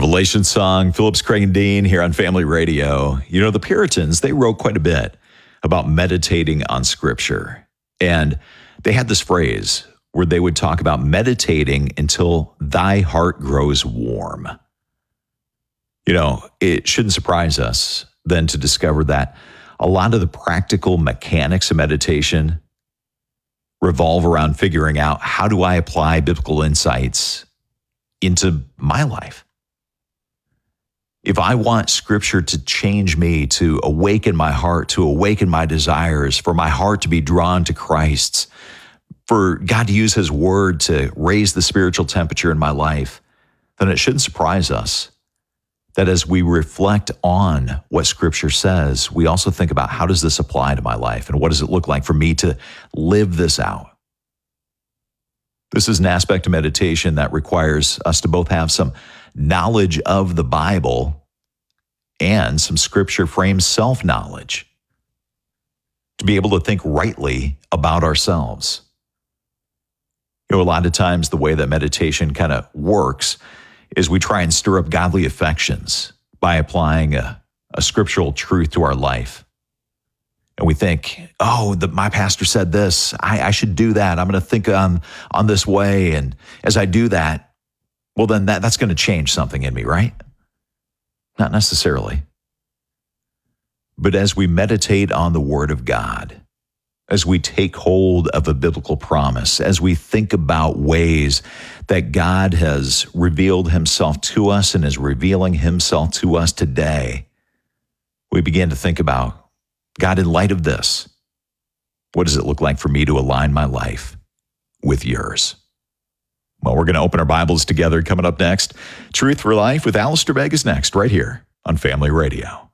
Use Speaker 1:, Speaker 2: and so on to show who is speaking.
Speaker 1: Revelation song, Phillips, Craig, and Dean here on Family Radio. You know, the Puritans, they wrote quite a bit about meditating on Scripture. And they had this phrase where they would talk about meditating until thy heart grows warm. You know, it shouldn't surprise us then to discover that a lot of the practical mechanics of meditation revolve around figuring out how do I apply biblical insights into my life. If I want Scripture to change me, to awaken my heart, to awaken my desires, for my heart to be drawn to Christ's, for God to use His Word to raise the spiritual temperature in my life, then it shouldn't surprise us that as we reflect on what Scripture says, we also think about how does this apply to my life and what does it look like for me to live this out. This is an aspect of meditation that requires us to both have some knowledge of the Bible and some Scripture-framed self-knowledge to be able to think rightly about ourselves. You know, a lot of times the way that meditation kind of works is we try and stir up godly affections by applying a scriptural truth to our life. And we think, my pastor said this, I should do that. I'm going to think on this way. And as I do that, well, then that's going to change something in me, right? Not necessarily. But as we meditate on the Word of God, as we take hold of a biblical promise, as we think about ways that God has revealed Himself to us and is revealing Himself to us today, we begin to think about, God, in light of this, what does it look like for me to align my life with yours? Well, we're going to open our Bibles together. Coming up next, Truth for Life with Alistair Begg is next, right here on Family Radio.